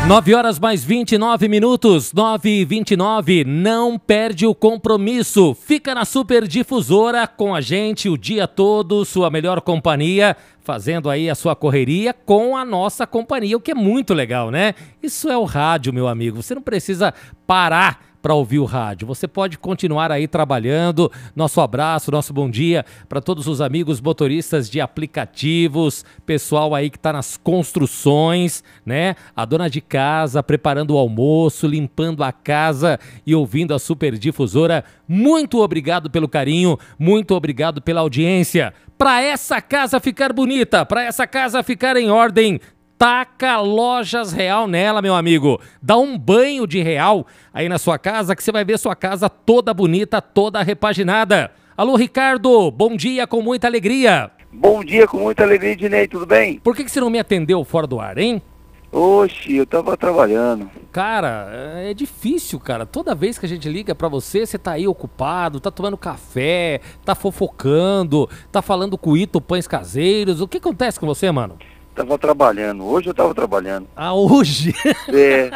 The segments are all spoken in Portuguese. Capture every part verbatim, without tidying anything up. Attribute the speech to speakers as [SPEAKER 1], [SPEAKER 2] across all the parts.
[SPEAKER 1] nove horas mais vinte e nove minutos, nove e vinte e nove, não perde o compromisso. Fica na Super Difusora com a gente o dia todo, sua melhor companhia, fazendo aí a sua correria com a nossa companhia, o que é muito legal, né? Isso é o rádio, meu amigo, você não precisa parar para ouvir o rádio. Você pode continuar aí trabalhando. Nosso abraço, nosso bom dia para todos os amigos motoristas de aplicativos, pessoal aí que está nas construções, né? A dona de casa preparando o almoço, limpando a casa e ouvindo a Super Difusora. Muito obrigado pelo carinho, muito obrigado pela audiência. Para essa casa ficar bonita, para essa casa ficar em ordem, taca Lojas Real nela, meu amigo. Dá um banho de real aí na sua casa que você vai ver sua casa toda bonita, toda repaginada. Alô, Ricardo, bom dia com muita alegria.
[SPEAKER 2] Bom dia com muita alegria, Dinei, tudo bem?
[SPEAKER 1] Por que que você não me atendeu fora do ar, hein?
[SPEAKER 2] Oxi, eu tava trabalhando.
[SPEAKER 1] Cara, é difícil, cara. Toda vez que a gente liga pra você, você tá aí ocupado, tá tomando café, tá fofocando, tá falando com o Ito Pães Caseiros. O que acontece com você, mano?
[SPEAKER 2] Tava trabalhando, hoje eu tava trabalhando.
[SPEAKER 1] Ah, hoje?
[SPEAKER 2] É.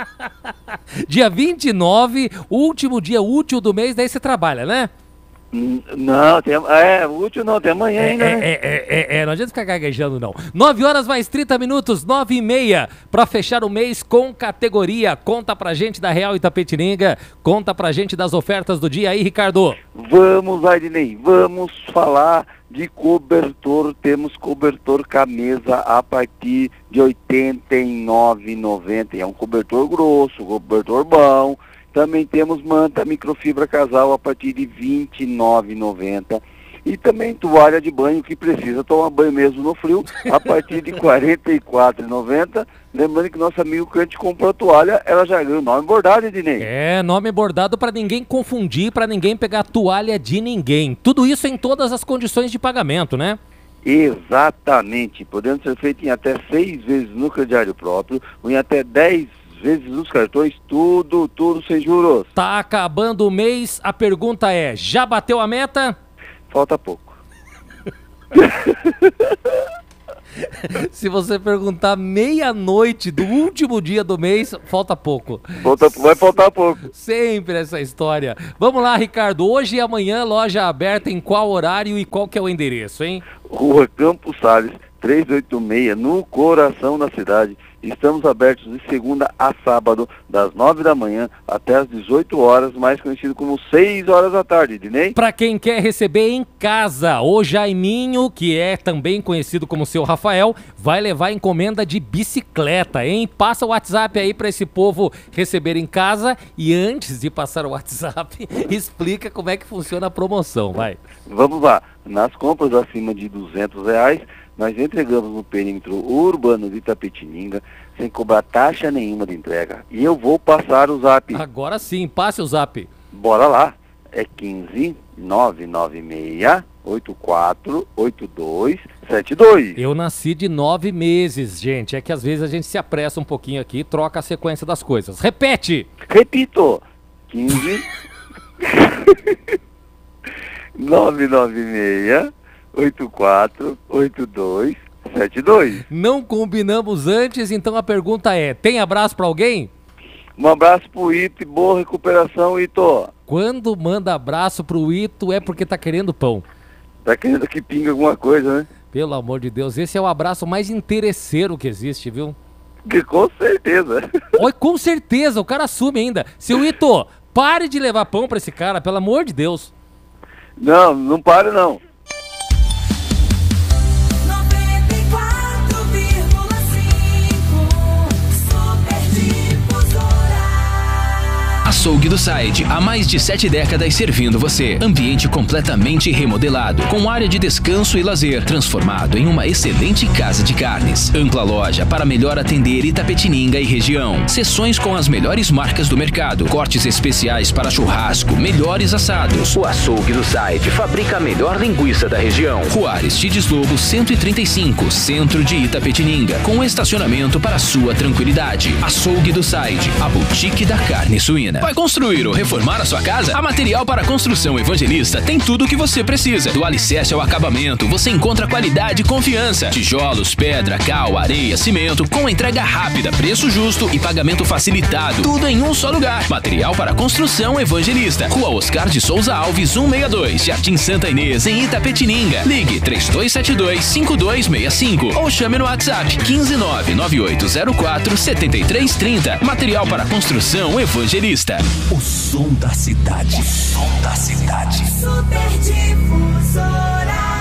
[SPEAKER 1] Dia vinte e nove, último dia útil do mês, daí você trabalha, né?
[SPEAKER 2] N- Não, tem, é, útil não, tem amanhã ainda,
[SPEAKER 1] É,
[SPEAKER 2] né?
[SPEAKER 1] é, é, é, é, não adianta ficar gaguejando, não. nove horas mais trinta minutos, nove e meia, pra fechar o mês com categoria. Conta pra gente da Real Itapetininga, conta pra gente das ofertas do dia aí, Ricardo.
[SPEAKER 2] Vamos lá, Dinei, vamos falar de cobertor. Temos cobertor camisa a partir de oitenta e nove reais e noventa centavos. É um cobertor grosso, cobertor bom. Também temos manta microfibra casal a partir de vinte e nove reais e noventa centavos. E também toalha de banho que precisa tomar banho mesmo no frio, a partir de quarenta e quatro reais e noventa centavos. Lembrando que nosso amigo que a gente comprou a toalha, ela já ganhou o nome bordado, Ednei.
[SPEAKER 1] É, nome bordado para ninguém confundir, para ninguém pegar toalha de ninguém. Tudo isso em todas as condições de pagamento, né?
[SPEAKER 2] Exatamente, podendo ser feito em até seis vezes no crediário próprio, ou em até dez vezes nos cartões, tudo, tudo sem juros.
[SPEAKER 1] Tá acabando o mês, a pergunta é, já bateu a meta?
[SPEAKER 2] Falta pouco.
[SPEAKER 1] Se você perguntar meia-noite do último dia do mês, falta pouco.
[SPEAKER 2] Falta, vai faltar pouco.
[SPEAKER 1] Sempre essa história. Vamos lá, Ricardo, hoje e amanhã loja aberta em qual horário e qual que é o endereço, hein?
[SPEAKER 2] Rua Campos Sales, trezentos e oitenta e seis, no coração da cidade. Estamos abertos de segunda a sábado, das nove da manhã até as dezoito horas, mais conhecido como seis horas da tarde, Dinei.
[SPEAKER 1] Para quem quer receber em casa, o Jaiminho, que é também conhecido como seu Rafael, vai levar encomenda de bicicleta, hein? Passa o WhatsApp aí para esse povo receber em casa e antes de passar o WhatsApp, explica como é que funciona a promoção, vai.
[SPEAKER 2] Vamos lá, nas compras acima de duzentos reais, nós entregamos no perímetro urbano de Itapetininga, sem cobrar taxa nenhuma de entrega. E eu vou passar o zap.
[SPEAKER 1] Agora sim, passe o zap.
[SPEAKER 2] Bora lá. É quinze, nove nove seis, oito quatro oito dois sete dois.
[SPEAKER 1] Eu nasci de nove meses, gente. É que às vezes a gente se apressa um pouquinho aqui e troca a sequência das coisas. Repete!
[SPEAKER 2] Repito. quinze, nove nove seis, oito quatro oito dois sete dois.
[SPEAKER 1] Não combinamos antes, então a pergunta é, tem abraço pra alguém?
[SPEAKER 2] Um abraço pro Ito e boa recuperação, Ito.
[SPEAKER 1] Quando manda abraço pro Ito é porque tá querendo pão.
[SPEAKER 2] Tá querendo que pingue alguma coisa, né?
[SPEAKER 1] Pelo amor de Deus, esse é o abraço mais interesseiro que existe, viu?
[SPEAKER 2] Que com certeza.
[SPEAKER 1] Oi, com certeza, o cara assume ainda. Seu Ito, pare de levar pão pra esse cara, pelo amor de Deus.
[SPEAKER 2] Não, não para não.
[SPEAKER 3] Açougue do Side, há mais de sete décadas servindo você. Ambiente completamente remodelado, com área de descanso e lazer, transformado em uma excelente casa de carnes. Ampla loja para melhor atender Itapetininga e região. Seções com as melhores marcas do mercado. Cortes especiais para churrasco, melhores assados. O Açougue do Side fabrica a melhor linguiça da região. Rua Aristides Lobo cento e trinta e cinco, centro de Itapetininga, com estacionamento para sua tranquilidade. Açougue do Side, a boutique da carne suína. Vai construir ou reformar a sua casa? A Material para Construção Evangelista tem tudo o que você precisa. Do alicerce ao acabamento, você encontra qualidade e confiança. Tijolos, pedra, cal, areia, cimento, com entrega rápida, preço justo e pagamento facilitado. Tudo em um só lugar. Material para Construção Evangelista. Rua Oscar de Souza Alves, cento e sessenta e dois, Jardim Santa Inês, em Itapetininga. Ligue três dois sete dois, cinco dois seis cinco ou chame no WhatsApp quinze nove nove oito zero quatro sete três três zero. Material para Construção Evangelista.
[SPEAKER 4] O som da cidade. O som da cidade.
[SPEAKER 5] Super Difusora.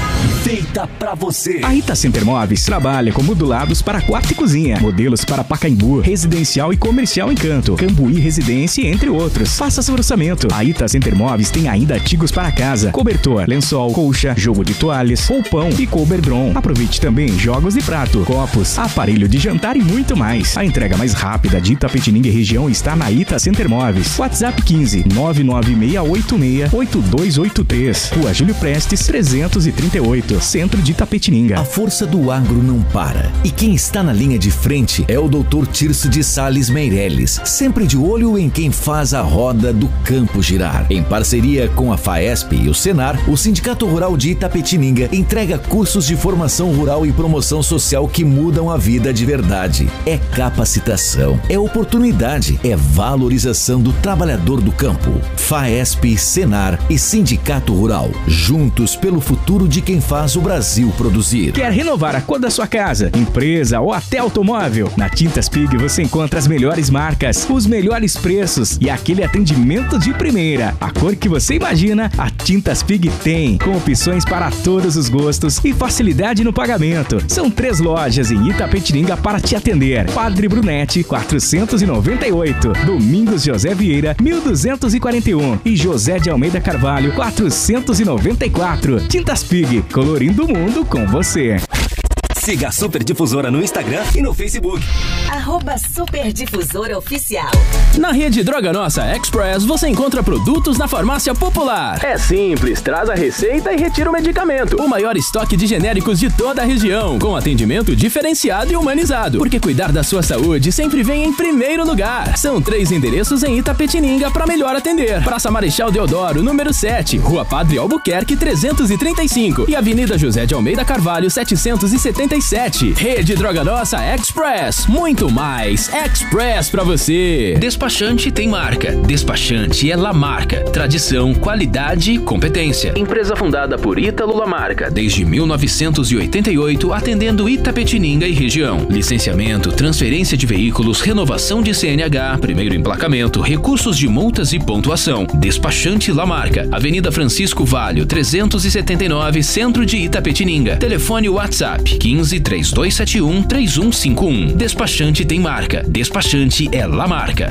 [SPEAKER 4] Feita pra você.
[SPEAKER 6] A Ita Center Móveis trabalha com modulados para quarto e cozinha, modelos para Pacaembu, residencial e comercial Encanto, Cambuí Residência, entre outros. Faça seu orçamento. A Ita Center Móveis tem ainda artigos para casa, cobertor, lençol, colcha, jogo de toalhas, roupão e coberdron. Aproveite também jogos de prato, copos, aparelho de jantar e muito mais. A entrega mais rápida de Itapetininga e região está na Ita Center Móveis. WhatsApp quinze nove nove seis oito seis oito dois oito três. Rua Júlio Prestes trezentos e trinta e oito. Centro de Itapetininga.
[SPEAKER 4] A força do agro não para. E quem está na linha de frente é o doutor Tirso de Sales Meirelles, sempre de olho em quem faz a roda do campo girar. Em parceria com a FAESP e o Senar, o Sindicato Rural de Itapetininga entrega cursos de formação rural e promoção social que mudam a vida de verdade. É capacitação, é oportunidade, é valorização do trabalhador do campo. FAESP, Senar e Sindicato Rural, juntos pelo futuro de quem faz o Brasil produzir.
[SPEAKER 6] Quer renovar a cor da sua casa, empresa ou até automóvel? Na Tintas Pig você encontra as melhores marcas, os melhores preços e aquele atendimento de primeira. A cor que você imagina, a Tintas Pig tem, com opções para todos os gostos e facilidade no pagamento. São três lojas em Itapetininga para te atender. Padre Brunete, quatrocentos e noventa e oito. Domingos José Vieira, mil duzentos e quarenta e um. E José de Almeida Carvalho, quatrocentos e noventa e quatro. Tintas Pig, colorindo o mundo com você.
[SPEAKER 4] Siga a Super Difusora no Instagram e no Facebook.
[SPEAKER 5] Arroba Super Difusora Oficial.
[SPEAKER 3] Na rede Droga Nossa Express você encontra produtos na farmácia popular. É simples, traz a receita e retira o medicamento. O maior estoque de genéricos de toda a região, com atendimento diferenciado e humanizado. Porque cuidar da sua saúde sempre vem em primeiro lugar. São três endereços em Itapetininga para melhor atender. Praça Marechal Deodoro, número sete, Rua Padre Albuquerque trezentos e trinta e cinco e Avenida José de Almeida Carvalho setecentos e setenta e sete. Rede Droga Nossa Express, muito mais Express pra você. Despachante tem marca. Despachante é Lamarca. Tradição, qualidade, competência. Empresa fundada por Ítalo Lamarca desde mil novecentos e oitenta e oito, atendendo Itapetininga e região. Licenciamento, transferência de veículos, renovação de C N H, primeiro emplacamento, recursos de multas e pontuação. Despachante Lamarca. Avenida Francisco Valho, trezentos e setenta e nove, Centro de Itapetininga. Telefone WhatsApp quinze três dois sete um três um cinco um. Despachante tem marca. Despachante é Lamarca.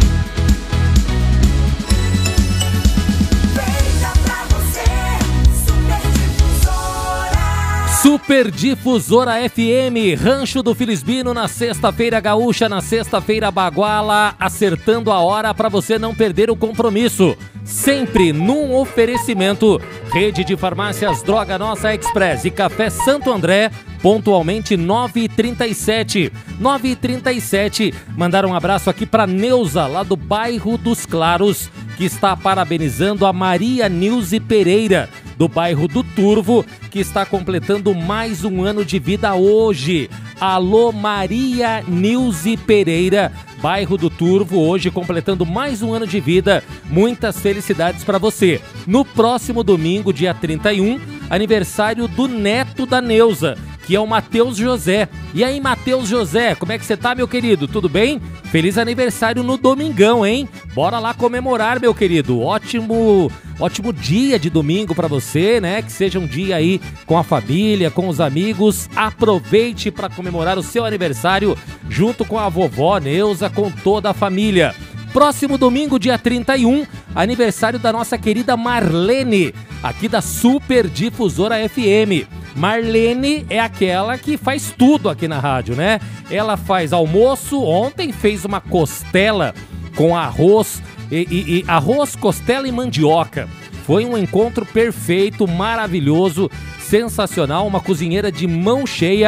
[SPEAKER 1] Super Difusora F M, Rancho do Filisbino na sexta-feira gaúcha, na sexta-feira baguala, acertando a hora para você não perder o compromisso. Sempre num oferecimento, Rede de Farmácias Droga Nossa Express e Café Santo André, pontualmente nove e trinta e sete. nove e trinta e sete, mandar um abraço aqui para Neuza, lá do bairro dos Claros, que está parabenizando a Maria Nilze Pereira, do bairro do Turvo, que está completando mais um ano de vida hoje. Alô, Maria Nilze Pereira, bairro do Turvo, hoje completando mais um ano de vida. Muitas felicidades para você. No próximo domingo, dia trinta e um, aniversário do neto da Neuza, que é o Matheus José. E aí, Matheus José, como é que você tá, meu querido? Tudo bem? Feliz aniversário no domingão, hein? Bora lá comemorar, meu querido. Ótimo, ótimo dia de domingo pra você, né? Que seja um dia aí com a família, com os amigos. Aproveite para comemorar o seu aniversário junto com a vovó Neuza, com toda a família. Próximo domingo, dia trinta e um, aniversário da nossa querida Marlene, aqui da Super Difusora F M. Marlene é aquela que faz tudo aqui na rádio, né? Ela faz almoço, ontem fez uma costela com arroz, e, e, e arroz, costela e mandioca. Foi um encontro perfeito, maravilhoso, sensacional, uma cozinheira de mão cheia,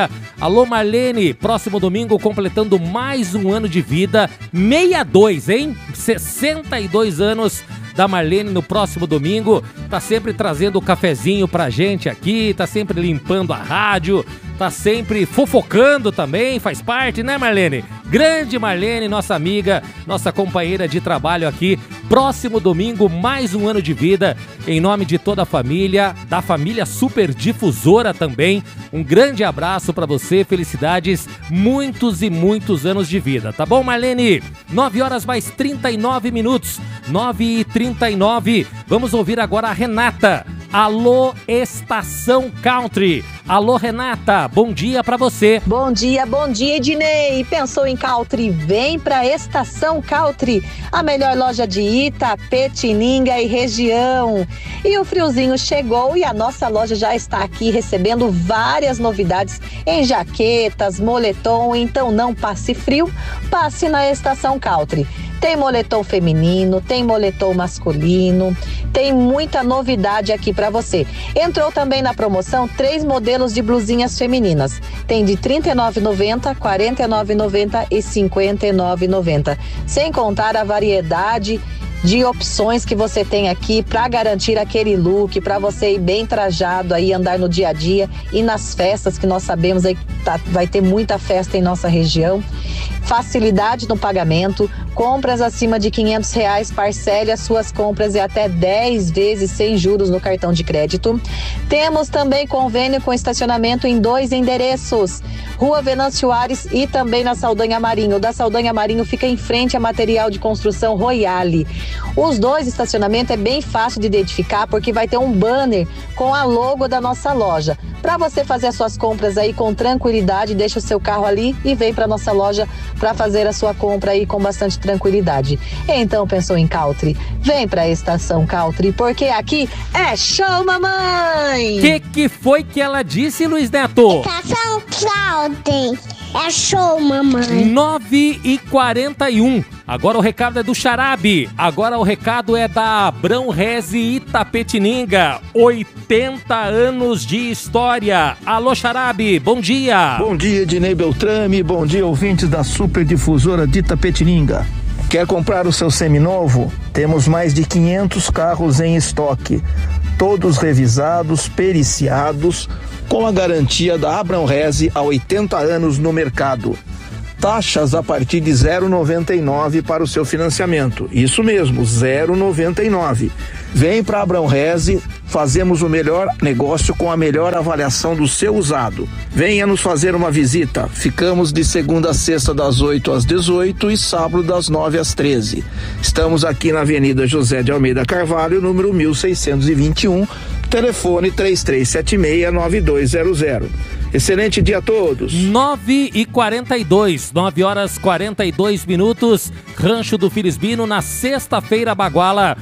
[SPEAKER 1] Alô, Marlene, próximo domingo completando mais um ano de vida, sessenta e dois, hein? sessenta e dois anos da Marlene no próximo domingo. Tá sempre trazendo o cafezinho pra gente aqui, tá sempre limpando a rádio, tá sempre fofocando também, faz parte, né, Marlene? Grande Marlene, nossa amiga, nossa companheira de trabalho aqui. Próximo domingo, mais um ano de vida, em nome de toda a família, da família Super Difusora também. Um grande abraço pra você, felicidades, muitos e muitos anos de vida, tá bom, Marlene? nove horas mais trinta e nove minutos, nove e trinta e nove. Vamos ouvir agora a Renata. Alô, Estação Country. Alô, Renata, bom dia pra você.
[SPEAKER 7] Bom dia, bom dia, Ednei. Pensou em country? Vem pra Estação Country, a melhor loja de Itapetininga e região. E o friozinho chegou e a nossa loja já está aqui recebendo várias novidades em jaquetas, moletom. Então não passe frio, passe na Estação Country. Tem moletom feminino, tem moletom masculino, tem muita novidade aqui para você. Entrou também na promoção três modelos de blusinhas femininas. Tem de trinta e nove reais e noventa centavos, quarenta e nove reais e noventa centavos e cinquenta e nove reais e noventa centavos. Sem contar a variedade de opções que você tem aqui para garantir aquele look, para você ir bem trajado aí, andar no dia a dia e nas festas, que nós sabemos aí que tá, vai ter muita festa em nossa região. Facilidade no pagamento, compras acima de quinhentos reais, parcele as suas compras e até dez vezes sem juros no cartão de crédito. Temos também convênio com estacionamento em dois endereços, Rua Venâncio Aires e também na Saldanha Marinho. O da Saldanha Marinho fica em frente a Material de Construção Royale. Os dois estacionamentos é bem fácil de identificar porque vai ter um banner com a logo da nossa loja. Para você fazer as suas compras aí com tranquilidade, deixa o seu carro ali e vem para nossa loja para fazer a sua compra aí com bastante tranquilidade. Então pensou em country? Vem para a Estação Country, porque aqui é show, mamãe!
[SPEAKER 1] Que que foi que ela disse, Luiz Neto?
[SPEAKER 8] Estação Country é show, mamãe.
[SPEAKER 1] nove e quarenta e um. Agora o recado é do Xarabe. Agora o recado é da Abrão Reze Itapetininga. oitenta anos de história. Alô, Xarabe, bom dia.
[SPEAKER 9] Bom dia, Ednei Beltrame. Bom dia, ouvintes da Super Difusora de Itapetininga. Quer comprar o seu seminovo? Temos mais de quinhentos carros em estoque. Todos revisados, periciados, com a garantia da Abrão Reze há oitenta anos no mercado. Taxas a partir de zero vírgula noventa e nove para o seu financiamento. Isso mesmo, zero vírgula noventa e nove. Vem para Abrão Reze, fazemos o melhor negócio com a melhor avaliação do seu usado. Venha nos fazer uma visita. Ficamos de segunda a sexta das oito às dezoito e sábado das nove às treze. Estamos aqui na Avenida José de Almeida Carvalho, número mil seiscentos e vinte e um, telefone três três sete seis nove dois zero zero. Excelente dia a todos.
[SPEAKER 1] nove e quarenta e dois, nove horas e quarenta e dois minutos. Rancho do Filisbino na sexta-feira baguala.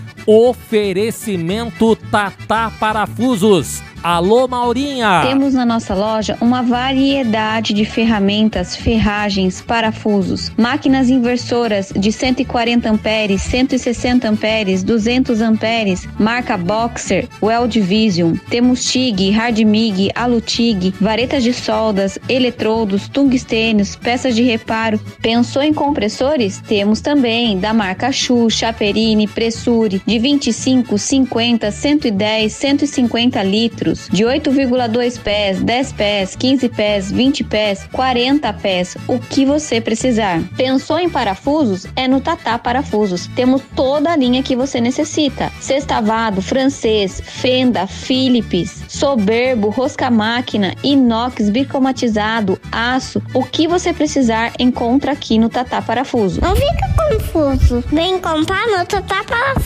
[SPEAKER 1] Oferecimento Tatá Parafusos. Alô, Maurinha!
[SPEAKER 10] Temos na nossa loja uma variedade de ferramentas, ferragens, parafusos, máquinas inversoras de cento e quarenta amperes, cento e sessenta amperes, duzentos amperes, marca Boxer, Weld Vision. Temos TIG, Hard MIG, Alu-TIG, varetas de soldas, eletrodos, tungstênios, peças de reparo. Pensou em compressores? Temos também da marca Shu, Chaperini, Pressure, de vinte e cinco, cinquenta, cento e dez, cento e cinquenta litros. De oito vírgula dois pés, dez pés, quinze pés, vinte pés, quarenta pés, o que você precisar. Pensou em parafusos? É no Tatá Parafusos. Temos toda a linha que você necessita. Sextavado, francês, fenda, Philips, soberbo, rosca-máquina, inox, bicromatizado, aço. O que você precisar encontra aqui no Tatá Parafuso.
[SPEAKER 8] Não fica confuso. Vem comprar no Tatá Parafuso.